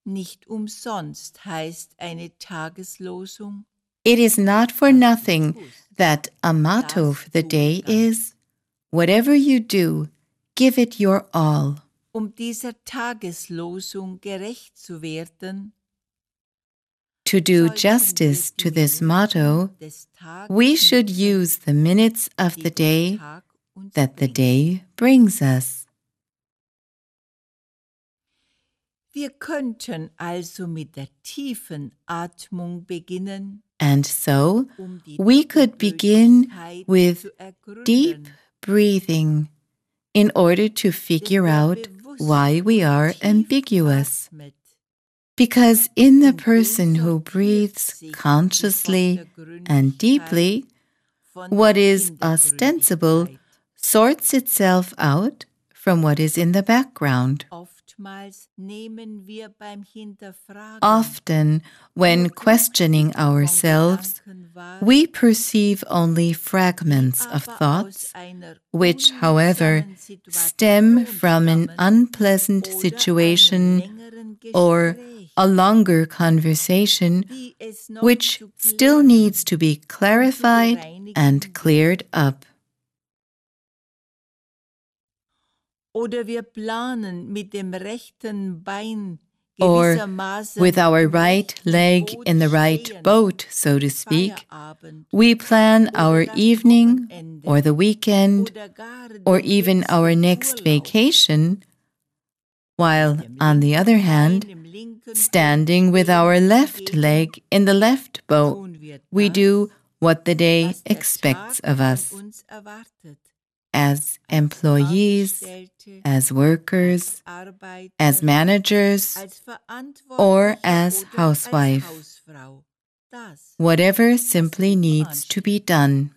Nicht umsonst heißt eine Tageslosung. It is not for nothing that a motto for the day is, whatever you do, give it your all. Dieser Tageslosung gerecht zu werden, to do justice to this motto, we should use the minutes of the day that the day brings us. Wir könnten also mit der tiefen Atmung beginnen. And so, we could begin with deep breathing in order to figure out why we are ambiguous. Because in the person who breathes consciously and deeply, what is ostensible sorts itself out from what is in the background. Often, when questioning ourselves, we perceive only fragments of thoughts, which, however, stem from an unpleasant situation or a longer conversation, which still needs to be clarified and cleared up. Oder wir planen mit dem rechten Bein or with our right leg in the right boat, so to speak, we plan our evening or the weekend or even our next vacation, while, on the other hand, standing with our left leg in the left boat, we do what the day expects of us. As employees, as workers, as managers, or as housewife. Whatever simply needs to be done.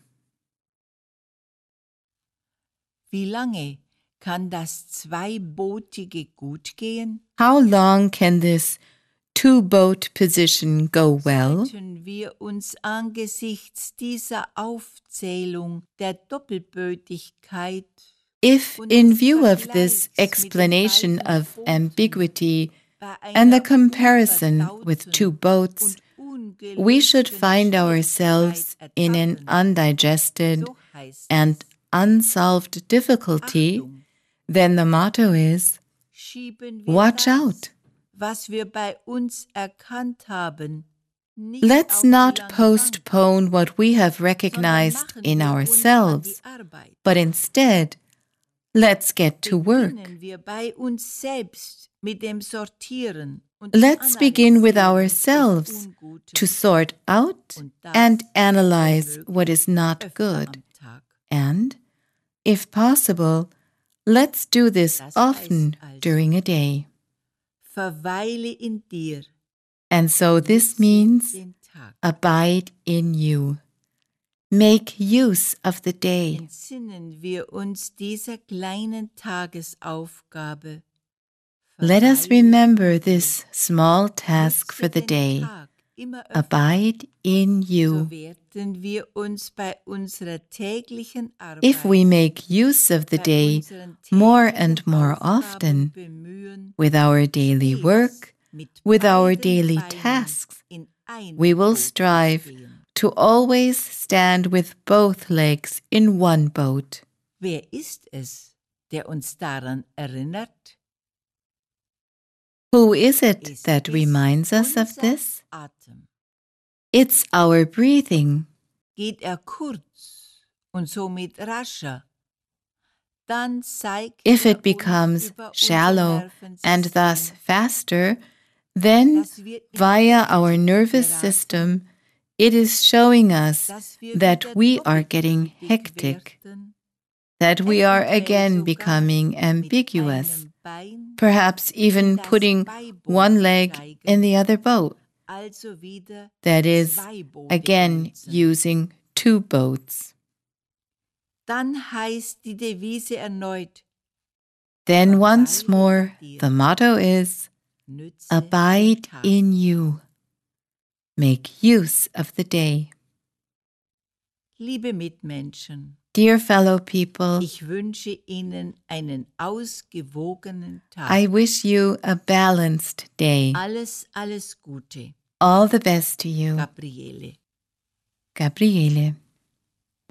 Wie lange kann das Zweibootige gut gehen? How long can this two-boat position go well? Sollten wir uns angesichts dieser Aufzählung der Doppelbötigkeit if, in view of this explanation of ambiguity and the comparison with two boats, we should find ourselves in an undigested and unsolved difficulty, then the motto is, watch out. Was wir bei uns erkannt haben, let's not postpone what we have recognized in ourselves, but instead, let's get to work. Let's begin with ourselves to sort out and analyze what is not good. And, if possible, let's do this often during a day. Verweile in dir. And so this means abide in you. Make use of the day. Entsinnen wir uns dieser kleinen Tagesaufgabe. Let us remember this small task for the day. Abide in you. If we make use of the day more and more often, with our daily work, with our daily tasks, we will strive to always stand with both legs in one boat. Wer ist es, der uns daran erinnert? Who is it that reminds us of this? It's our breathing. Geht kurz und somit rascher, dann zeigt if it becomes shallow and thus faster, then via our nervous system, it is showing us that we are getting hectic, that we are again becoming ambiguous, perhaps even putting one leg in the other boat. That is, again using two boats. Dann heißt die Devise erneut. Then once more, the motto is, abide in you. Make use of the day. Liebe Mitmenschen, Dear fellow people, ich wünsche Ihnen einen ausgewogenen Tag. I wish you a balanced day. Alles Gute. All the best to you. Gabriele. Gabriele.